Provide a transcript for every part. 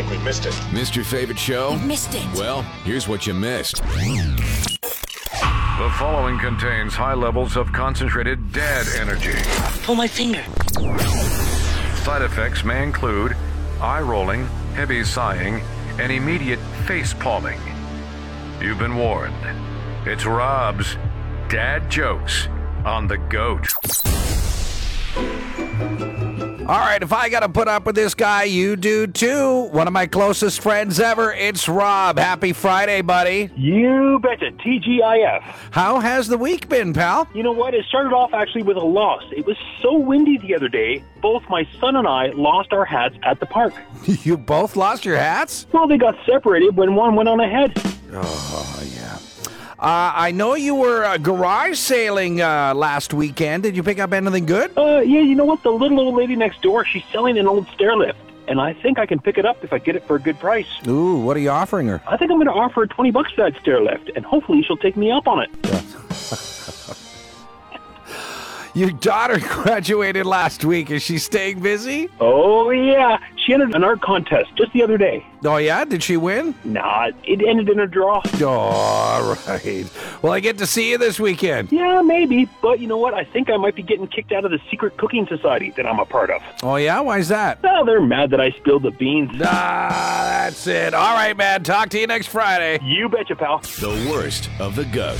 think we missed it. Missed your favorite show? You missed it. Well, here's what you missed. The following contains high levels of concentrated dad energy. Pull my finger. Side effects may include eye rolling, heavy sighing, and immediate face palming. You've been warned. It's Rob's Dad Jokes on the Goat. All right, if I got to put up with this guy, you do too. One of my closest friends ever, it's Rob. Happy Friday, buddy. You betcha, TGIF. How has the week been, pal? You know what? It started off actually with a loss. It was so windy the other day, both my son and I lost our hats at the park. You both lost your hats? Well, they got separated when one went on ahead. Oh, yeah. I know you were garage sailing last weekend. Did you pick up anything good? Yeah, you know what? The little old lady next door, she's selling an old stair lift. And I think I can pick it up if I get it for a good price. Ooh, what are you offering her? I think I'm going to offer her $20 for that stair lift, and hopefully she'll take me up on it. Your daughter graduated last week. Is she staying busy? Oh, yeah. She entered an art contest just the other day. Oh, yeah? Did she win? Nah, it ended in a draw. Oh, all right. Well, I get to see you this weekend. Yeah, maybe. But you know what? I think I might be getting kicked out of the secret cooking society that I'm a part of. Oh, yeah? Why's that? Oh, they're mad that I spilled the beans. That's it. All right, man. Talk to you next Friday. You betcha, pal. The worst of the Goat.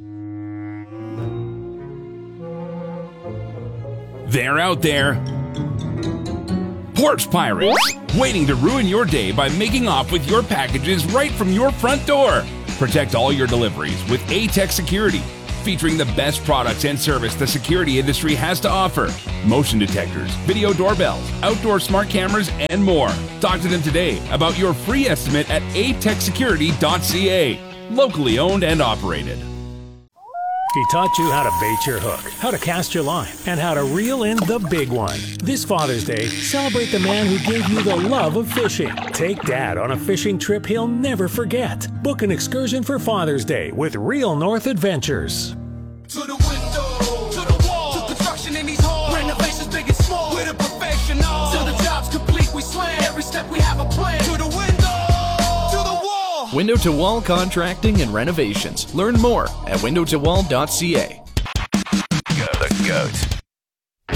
They're out there. Porch Pirates, waiting to ruin your day by making off with your packages right from your front door. Protect all your deliveries with A-Tech Security, featuring the best products and service the security industry has to offer. Motion detectors, video doorbells, outdoor smart cameras, and more. Talk to them today about your free estimate at atechsecurity.ca. Locally owned and operated. He taught you how to bait your hook, how to cast your line, and how to reel in the big one. This Father's Day, celebrate the man who gave you the love of fishing. Take Dad on a fishing trip he'll never forget. Book an excursion for Father's Day with Real North Adventures. To the window, to the wall, to construction in these halls, renovations big and small, with a professional. Till the job's complete, we slam. Every step we have a plan. To the window, to the wall. Window to Wall Contracting and Renovations. Learn more at windowtowall.ca. The Goat.